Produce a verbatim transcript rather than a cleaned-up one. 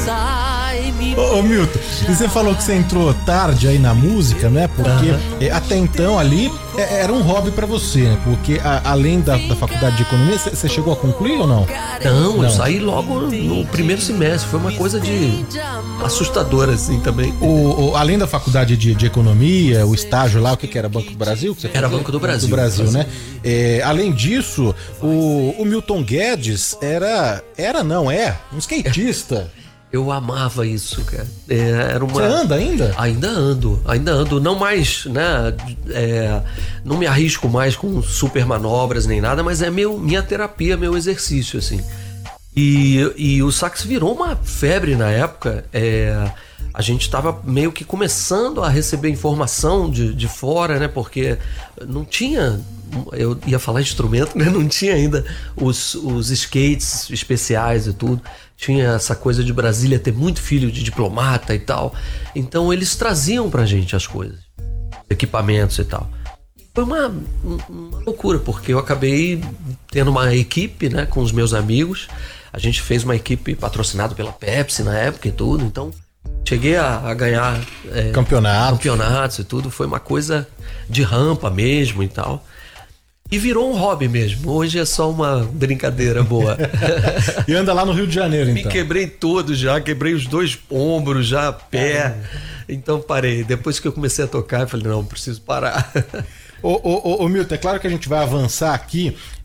Ô, ô Milton, e você falou que você entrou tarde aí na música, né? Porque uhum. até então ali era um hobby pra você, né? Porque a, além da, da faculdade de economia, você chegou a concluir ou não? Não, não, eu saí logo no primeiro semestre. Foi uma coisa de assustadora, assim, também. O, o, além da faculdade de, de economia, o estágio lá, o que que era? Banco do Brasil? Que você era Banco do Brasil. Banco do Brasil, né? É, além disso, o, o Milton Guedes era, era não, é, um skatista. Eu amava isso, cara. É, era uma... Você anda ainda? Ainda ando, ainda ando. Não mais, né? É, não me arrisco mais com super manobras nem nada, mas é meu, minha terapia, meu exercício, assim. E, e o sax virou uma febre na época. É, a gente estava meio que começando a receber informação de, de fora, né? Porque não tinha... Eu ia falar instrumento, né? Não tinha ainda os, os skates especiais e tudo. Tinha essa coisa de Brasília ter muito filho de diplomata e tal. Então eles traziam pra gente as coisas, equipamentos e tal. Foi uma, uma loucura, porque eu acabei tendo uma equipe, né, com os meus amigos. A gente fez uma equipe patrocinada pela Pepsi na época e tudo. Então cheguei a, a ganhar é, campeonatos. campeonatos e tudo. Foi uma coisa de rampa mesmo e tal. E virou um hobby mesmo. Hoje é só uma brincadeira boa. E anda lá no Rio de Janeiro, então? Me quebrei todo já, quebrei os dois ombros já, pé. É. Então parei. Depois que eu comecei a tocar, eu falei, não, preciso parar. Ô, ô, ô, ô Milton, é claro que a gente vai avançar aqui